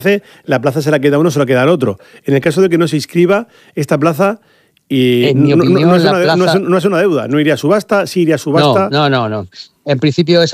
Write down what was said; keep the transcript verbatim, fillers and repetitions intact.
la plaza se la queda uno, se la queda al otro. En el caso de que no se inscriba, esta plaza y En mi no, no- opinión, no es la una, de- no plaza- es- no es una deuda, no iría a subasta, sí iría a subasta. No, no, no, no. En principio esa